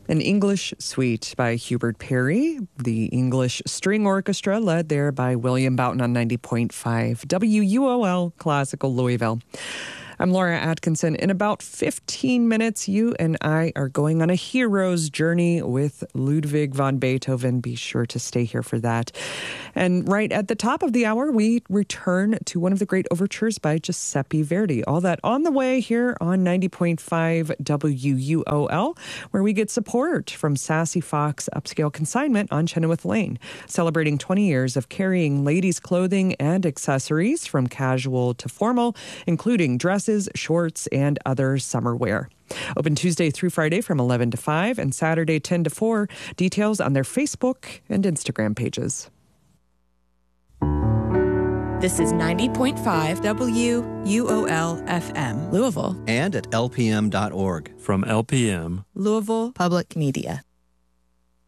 An English Suite by Hubert Perry. The English String Orchestra led there by William Boughton on 90.5 WUOL Classical Louisville. I'm Laura Atkinson. In about 15 minutes, you and I are going on a hero's journey with Ludwig van Beethoven. Be sure to stay here for that. And right at the top of the hour, we return to one of the great overtures by Giuseppe Verdi. All that on the way here on 90.5 WUOL, where we get support from Sassy Fox Upscale Consignment on Chenoweth Lane, celebrating 20 years of carrying ladies' clothing and accessories from casual to formal, including dresses, shorts, and other summer wear. Open Tuesday through Friday from 11 to 5 and Saturday 10 to 4. Details on their Facebook and Instagram pages. This is 90.5 WUOL FM, Louisville. And at lpm.org. From LPM, Louisville Public Media.